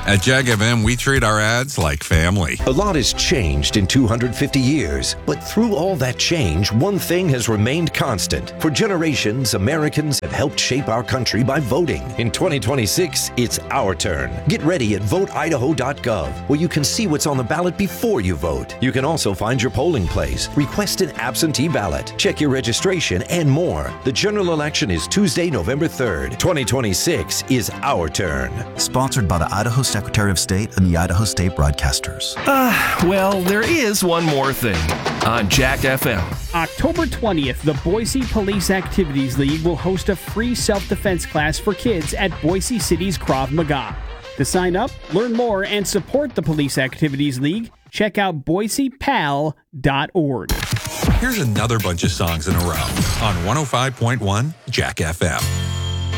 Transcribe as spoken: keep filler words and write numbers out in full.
At Jack F M, we treat our ads like family. A lot has changed in two hundred fifty years, but through all that change, one thing has remained constant. For generations, Americans have helped shape our country by voting. In twenty twenty-six, it's our turn. Get ready at vote idaho dot gov, where you can see what's on the ballot before you vote. You can also find your polling place, request an absentee ballot, check your registration, and more. The general election is Tuesday, November third. twenty twenty-six is our turn. Sponsored by the Idaho Secretary of State and the Idaho State Broadcasters. Uh, well, there is one more thing on Jack F M. October twentieth, the Boise Police Activities League will host a free self-defense class for kids at Boise City's Krav Maga. To sign up, learn more, and support the Police Activities League, check out boise pal dot org. Here's another bunch of songs in a row on one oh five point one Jack F M.